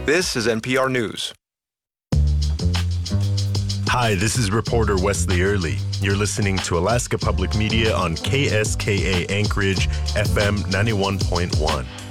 This is NPR News. Hi, this is reporter Wesley Early. You're listening to Alaska Public Media on KSKA Anchorage, FM 91.1.